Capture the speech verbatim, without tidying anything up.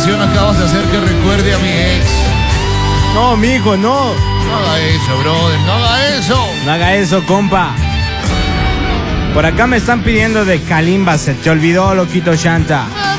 canción acabas de hacer que recuerde a mi ex. No, mijo, no. No haga eso, brother, no haga eso. No haga eso, compa. Por acá me están pidiendo de Kalimba, se te olvidó, loquito Shanta.